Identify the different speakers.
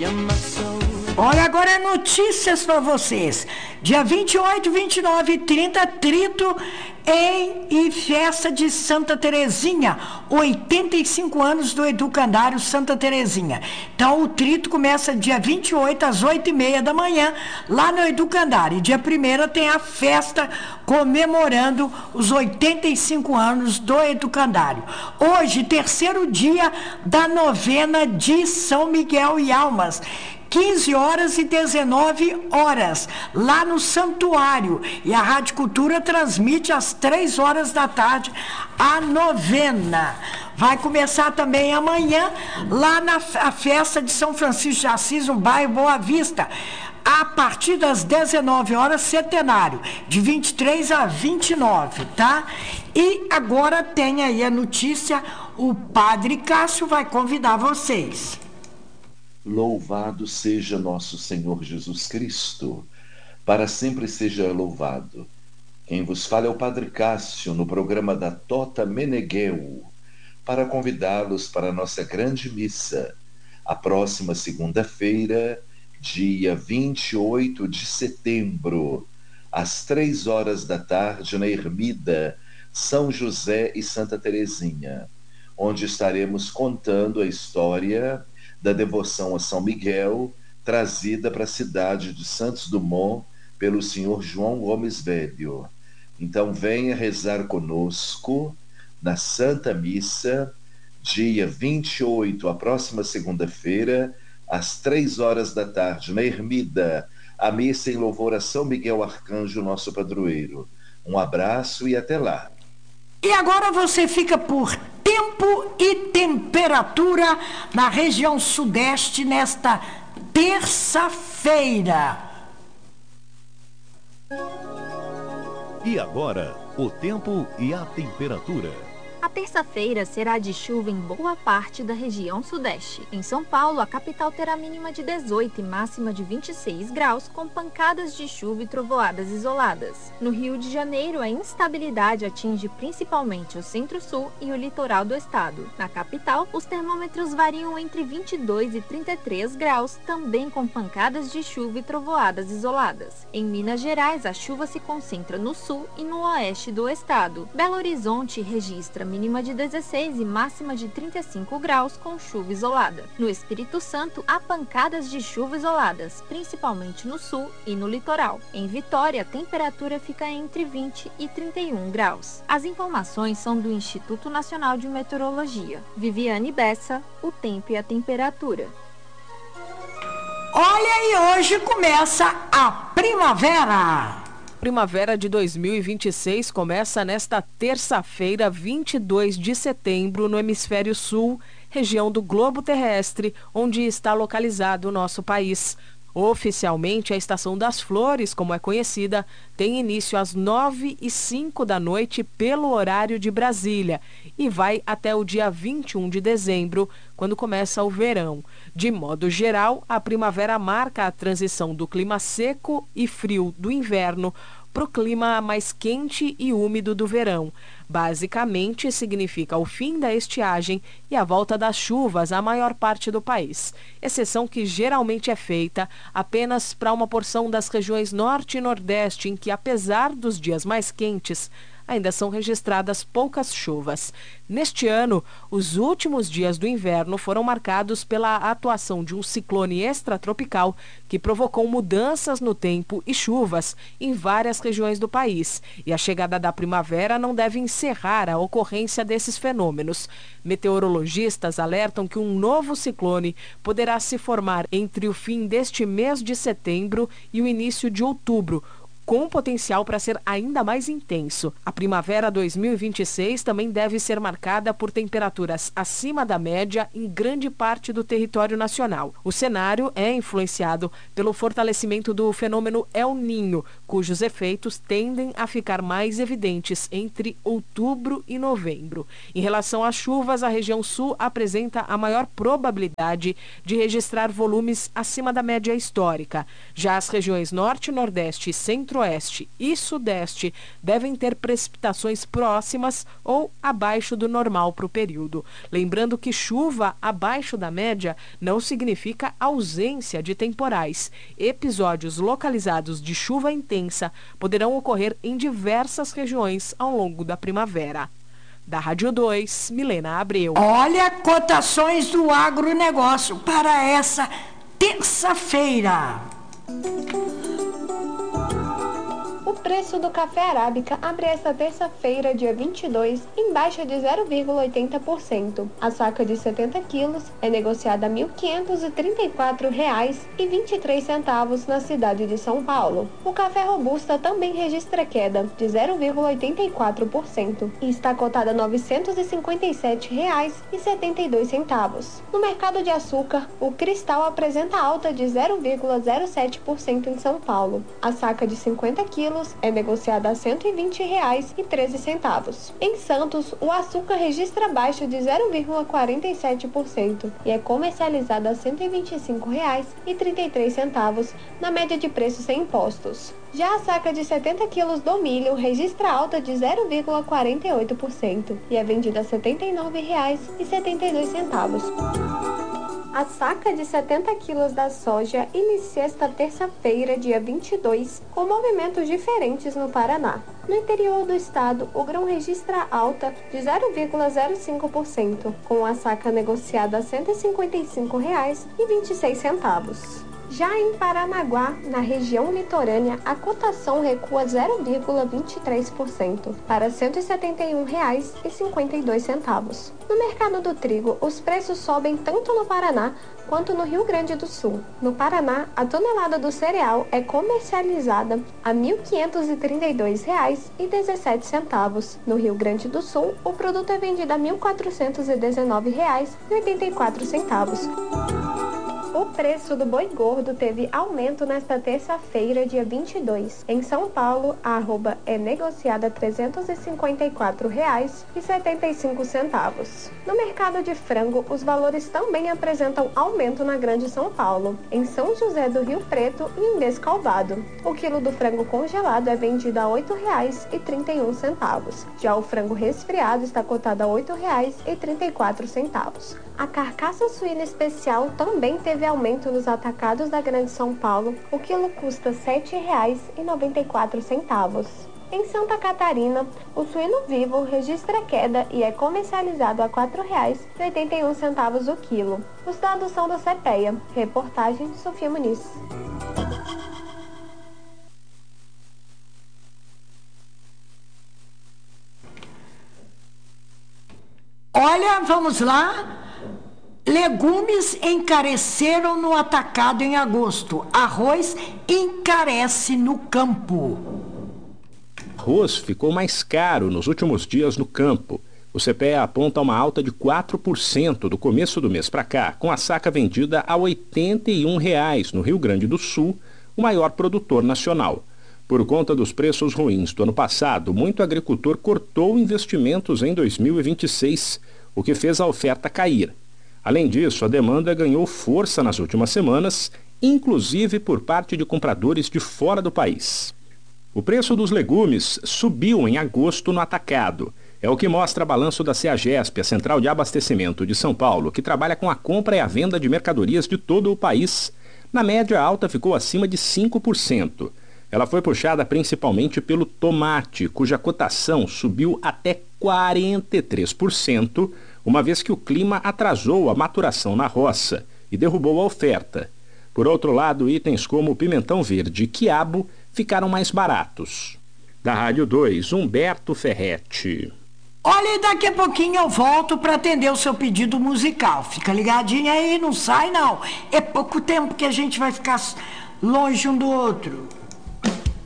Speaker 1: Olha, agora é notícias para vocês. Dia 28, 29 e 30, Trito e festa de Santa Terezinha. 85 anos do Educandário Santa Terezinha. Então, o Trito começa dia 28, às 8h30 da manhã, lá no Educandário. E dia 1º tem a festa comemorando os 85 anos do Educandário. Hoje, terceiro dia da novena de São Miguel e Almas. 15 horas e 19 horas, lá no Santuário. E a Rádio Cultura transmite às 3 horas da tarde a novena. Vai começar também amanhã, lá na festa de São Francisco de Assis, no bairro Boa Vista. A partir das 19 horas, centenário, de 23 a 29, tá? E agora tem aí a notícia, o Padre Cássio vai convidar vocês.
Speaker 2: Louvado seja nosso Senhor Jesus Cristo, para sempre seja louvado. Quem vos fala é o Padre Cássio, no programa da Tota Meneghel, para convidá-los para a nossa grande missa, a próxima segunda-feira, dia 28 de setembro, às 3 horas da tarde, na Ermida São José e Santa Terezinha, onde estaremos contando a história da devoção a São Miguel, trazida para a cidade de Santos Dumont pelo senhor João Gomes Velho. Então venha rezar conosco na Santa Missa, dia 28, a próxima segunda-feira, às 3 horas da tarde, na Ermida, a missa em louvor a São Miguel Arcanjo, nosso padroeiro. Um abraço e até lá.
Speaker 1: E agora você fica por tempo e temperatura na região sudeste nesta terça-feira.
Speaker 3: E agora, o tempo e a temperatura.
Speaker 4: A terça-feira será de chuva em boa parte da região sudeste. Em São Paulo, a capital terá mínima de 18 e máxima de 26 graus, com pancadas de chuva e trovoadas isoladas. No Rio de Janeiro, a instabilidade atinge principalmente o centro-sul e o litoral do estado. Na capital, os termômetros variam entre 22 e 33 graus, também com pancadas de chuva e trovoadas isoladas. Em Minas Gerais, a chuva se concentra no sul e no oeste do estado. Belo Horizonte registra mínima de 16 e máxima de 35 graus com chuva isolada. No Espírito Santo, há pancadas de chuva isoladas, principalmente no sul e no litoral. Em Vitória, a temperatura fica entre 20 e 31 graus. As informações são do Instituto Nacional de Meteorologia. Viviane Bessa, o tempo e a temperatura.
Speaker 1: Olha, e hoje começa a primavera.
Speaker 5: Primavera de 2026 começa nesta terça-feira, 22 de setembro, no hemisfério sul, região do globo terrestre, onde está localizado o nosso país. Oficialmente, a Estação das Flores, como é conhecida, tem início às 9h05 da noite pelo horário de Brasília e vai até o dia 21 de dezembro, quando começa o verão. De modo geral, a primavera marca a transição do clima seco e frio do inverno para o clima mais quente e úmido do verão. Basicamente, significa o fim da estiagem e a volta das chuvas à maior parte do país, exceção que geralmente é feita apenas para uma porção das regiões norte e nordeste, em que, apesar dos dias mais quentes, ainda são registradas poucas chuvas. Neste ano, os últimos dias do inverno foram marcados pela atuação de um ciclone extratropical que provocou mudanças no tempo e chuvas em várias regiões do país. E a chegada da primavera não deve encerrar a ocorrência desses fenômenos. Meteorologistas alertam que um novo ciclone poderá se formar entre o fim deste mês de setembro e o início de outubro, com potencial para ser ainda mais intenso. A primavera 2026 também deve ser marcada por temperaturas acima da média em grande parte do território nacional. O cenário é influenciado pelo fortalecimento do fenômeno El Niño, cujos efeitos tendem a ficar mais evidentes entre outubro e novembro. Em relação às chuvas, a região sul apresenta a maior probabilidade de registrar volumes acima da média histórica. Já as regiões norte, nordeste e centro centro-oeste e sudeste devem ter precipitações próximas ou abaixo do normal para o período. Lembrando que chuva abaixo da média não significa ausência de temporais. Episódios localizados de chuva intensa poderão ocorrer em diversas regiões ao longo da primavera. Da Rádio 2, Milena Abreu.
Speaker 1: Olha, cotações do agronegócio para essa terça-feira.
Speaker 6: O preço do café arábica abre esta terça-feira, dia 22, em baixa de 0,80%. A saca de 70 quilos é negociada a R$ 1.534,23 na cidade de São Paulo. O café robusta também registra queda de 0,84% e está cotada a R$ 957,72. No mercado de açúcar, o cristal apresenta alta de 0,07% em São Paulo. A saca de 50 quilos é negociada a R$ 120,13. Em Santos, o açúcar registra baixa de 0,47% e é comercializado a R$ 125,33 na média de preço sem impostos. Já a saca de 70 quilos do milho registra alta de 0,48% e é vendida a R$ 79,72. A saca de 70 quilos da soja inicia esta terça-feira, dia 22, com movimentos diferentes no Paraná. No interior do estado, o grão registra alta de 0,05%, com a saca negociada a R$ 155,26. Já em Paranaguá, na região litorânea, a cotação recua 0,23% para R$ 171,52. No mercado do trigo, os preços sobem tanto no Paraná quanto no Rio Grande do Sul. No Paraná, a tonelada do cereal é comercializada a R$ 1.532,17. No Rio Grande do Sul, o produto é vendido a R$ 1.419,84. O preço do boi gordo teve aumento nesta terça-feira, dia 22. Em São Paulo, a arroba é negociada a R$ 354,75. No mercado de frango, os valores também apresentam aumento na Grande São Paulo, em São José do Rio Preto e em Descalvado. O quilo do frango congelado é vendido a R$ 8,31. Já o frango resfriado está cotado a R$ 8,34. A carcaça suína especial também teve aumento nos atacados da Grande São Paulo. O quilo custa R$ 7,94. Em Santa Catarina, o suíno vivo registra queda e é comercializado a R$ 4,81 o quilo. Os dados são da CPEA. Reportagem Sofia Muniz.
Speaker 1: Olha, vamos lá. Legumes encareceram no atacado em agosto. Arroz encarece no campo.
Speaker 7: Arroz ficou mais caro nos últimos dias no campo. O CPEA aponta uma alta de 4% do começo do mês para cá, com a saca vendida a R$ 81 no Rio Grande do Sul, o maior produtor nacional. Por conta dos preços ruins do ano passado, muito agricultor cortou investimentos em 2026, o que fez a oferta cair. Além disso, a demanda ganhou força nas últimas semanas, inclusive por parte de compradores de fora do país. O preço dos legumes subiu em agosto no atacado. É o que mostra balanço da CEAGESP, a Central de Abastecimento de São Paulo, que trabalha com a compra e a venda de mercadorias de todo o país. Na média, a alta ficou acima de 5%. Ela foi puxada principalmente pelo tomate, cuja cotação subiu até 43%, uma vez que o clima atrasou a maturação na roça e derrubou a oferta. Por outro lado, itens como pimentão verde e quiabo ficaram mais baratos. Da Rádio 2, Humberto Ferretti.
Speaker 1: Olha, e daqui a pouquinho eu volto para atender o seu pedido musical. Fica ligadinho aí, não sai não. É pouco tempo que a gente vai ficar longe um do outro.